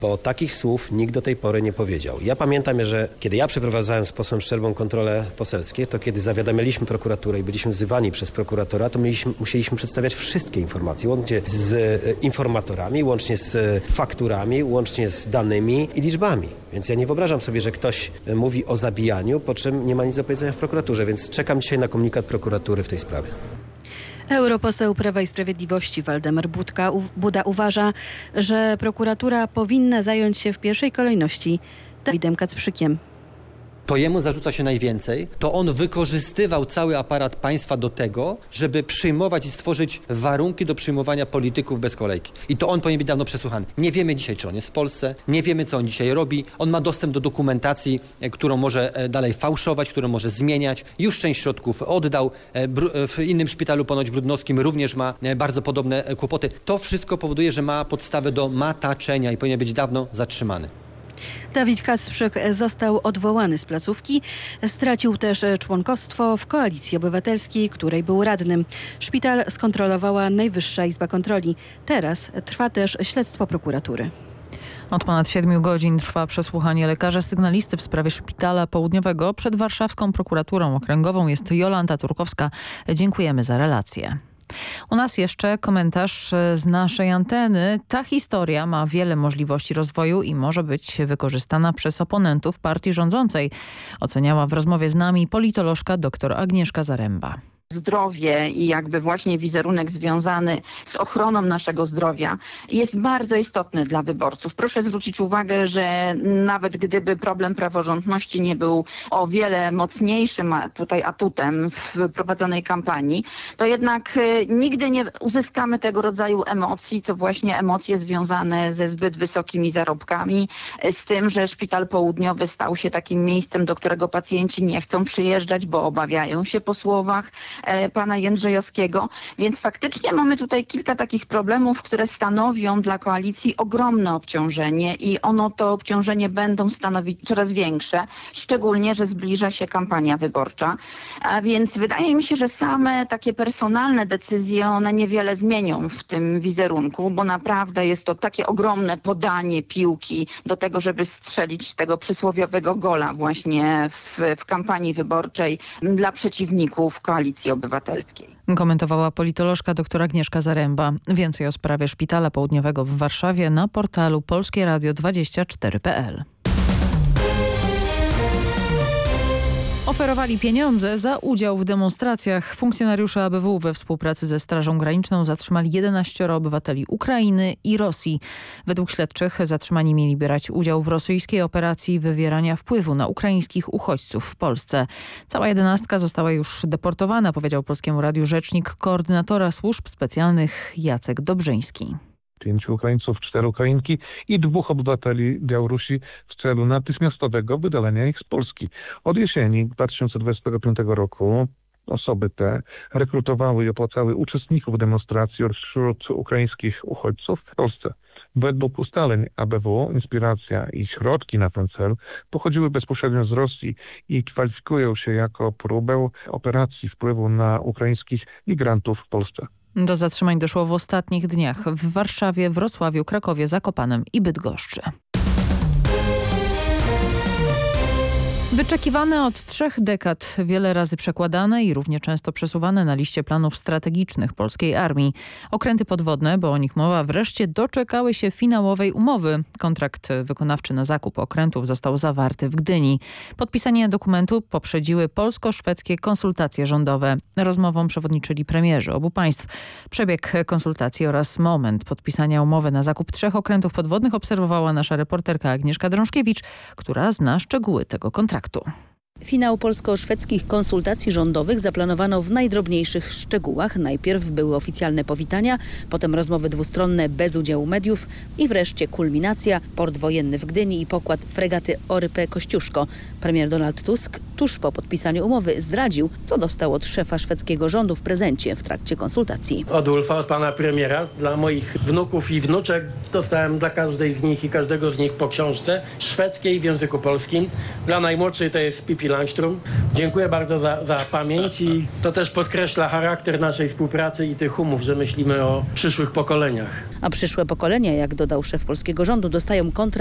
Bo takich słów nikt do tej pory nie powiedział. Ja pamiętam, że kiedy ja przeprowadzałem z posłem Szczerbą kontrole poselskie, to kiedy zawiadamialiśmy prokuraturę i byliśmy wzywani przez prokuratora, to musieliśmy przedstawiać wszystkie informacje, łącznie z informatorami, łącznie z fakturami, łącznie z danymi i liczbami. Więc ja nie wyobrażam sobie, że ktoś mówi o zabijaniu, po czym nie ma nic do powiedzenia w prokuraturze, więc czekam dzisiaj na komunikat prokuratury w tej sprawie. Europoseł Prawa i Sprawiedliwości Waldemar Buda uważa, że prokuratura powinna zająć się w pierwszej kolejności Dawidem Kacprzykiem. To jemu zarzuca się najwięcej, to on wykorzystywał cały aparat państwa do tego, żeby przyjmować i stworzyć warunki do przyjmowania polityków bez kolejki. I to on powinien być dawno przesłuchany. Nie wiemy dzisiaj, czy on jest w Polsce, nie wiemy, co on dzisiaj robi. On ma dostęp do dokumentacji, którą może dalej fałszować, którą może zmieniać. Już część środków oddał. W innym szpitalu, ponoć brudnowskim, również ma bardzo podobne kłopoty. To wszystko powoduje, że ma podstawę do mataczenia i powinien być dawno zatrzymany. Dawid Kacprzyk został odwołany z placówki. Stracił też członkostwo w Koalicji Obywatelskiej, której był radnym. Szpital skontrolowała Najwyższa Izba Kontroli. Teraz trwa też śledztwo prokuratury. Od ponad 7 godzin trwa przesłuchanie lekarza sygnalisty w sprawie Szpitala Południowego. Przed warszawską prokuraturą okręgową jest Jolanta Turkowska. Dziękujemy za relację. U nas jeszcze komentarz z naszej anteny. Ta historia ma wiele możliwości rozwoju i może być wykorzystana przez oponentów partii rządzącej. Oceniała w rozmowie z nami politolożka dr Agnieszka Zaremba. Zdrowie i jakby właśnie wizerunek związany z ochroną naszego zdrowia jest bardzo istotny dla wyborców. Proszę zwrócić uwagę, że nawet gdyby problem praworządności nie był o wiele mocniejszym tutaj atutem w prowadzonej kampanii, to jednak nigdy nie uzyskamy tego rodzaju emocji, co właśnie emocje związane ze zbyt wysokimi zarobkami, z tym, że Szpital Południowy stał się takim miejscem, do którego pacjenci nie chcą przyjeżdżać, bo obawiają się po słowach pana Jędrzejowskiego. Więc faktycznie mamy tutaj kilka takich problemów, które stanowią dla koalicji ogromne obciążenie i to obciążenie będą stanowić coraz większe, szczególnie, że zbliża się kampania wyborcza. A więc wydaje mi się, że same takie personalne decyzje, one niewiele zmienią w tym wizerunku, bo naprawdę jest to takie ogromne podanie piłki do tego, żeby strzelić tego przysłowiowego gola właśnie w kampanii wyborczej dla przeciwników Koalicji Obywatelskiej. Komentowała politolożka dr Agnieszka Zaremba. Więcej o sprawie Szpitala Południowego w Warszawie na portalu polskieradio24.pl. Oferowali pieniądze za udział w demonstracjach. Funkcjonariusze ABW we współpracy ze Strażą Graniczną zatrzymali 11 obywateli Ukrainy i Rosji. Według śledczych zatrzymani mieli brać udział w rosyjskiej operacji wywierania wpływu na ukraińskich uchodźców w Polsce. Cała 11 została już deportowana, powiedział Polskiemu Radiu rzecznik koordynatora służb specjalnych Jacek Dobrzyński. 5 Ukraińców, 4 Ukrainki i 2 obywateli Białorusi w celu natychmiastowego wydalenia ich z Polski. Od jesieni 2025 roku osoby te rekrutowały i opłacały uczestników demonstracji wśród ukraińskich uchodźców w Polsce. Według ustaleń ABW inspiracja i środki na ten cel pochodziły bezpośrednio z Rosji i kwalifikują się jako próbę operacji wpływu na ukraińskich migrantów w Polsce. Do zatrzymań doszło w ostatnich dniach w Warszawie, Wrocławiu, Krakowie, Zakopanem i Bydgoszczy. Wyczekiwane od 3 dekad, wiele razy przekładane i równie często przesuwane na liście planów strategicznych polskiej armii. Okręty podwodne, bo o nich mowa, wreszcie doczekały się finałowej umowy. Kontrakt wykonawczy na zakup okrętów został zawarty w Gdyni. Podpisanie dokumentu poprzedziły polsko-szwedzkie konsultacje rządowe. Rozmowom przewodniczyli premierzy obu państw. Przebieg konsultacji oraz moment podpisania umowy na zakup 3 okrętów podwodnych obserwowała nasza reporterka Agnieszka Drążkiewicz, która zna szczegóły tego kontraktu. Finał polsko-szwedzkich konsultacji rządowych zaplanowano w najdrobniejszych szczegółach. Najpierw były oficjalne powitania, potem rozmowy dwustronne bez udziału mediów i wreszcie kulminacja, port wojenny w Gdyni i pokład fregaty Orypę Kościuszko. Premier Donald Tusk tuż po podpisaniu umowy zdradził, co dostał od szefa szwedzkiego rządu w prezencie w trakcie konsultacji. Od Ulfa, od pana premiera, dla moich wnuków i wnuczek dostałem dla każdej z nich i każdego z nich po książce szwedzkiej w języku polskim. Dla najmłodszej to jest Pippi Langström. Dziękuję bardzo za pamięć i to też podkreśla charakter naszej współpracy i tych umów, że myślimy o przyszłych pokoleniach. A przyszłe pokolenia, jak dodał szef polskiego rządu, dostają kontrakt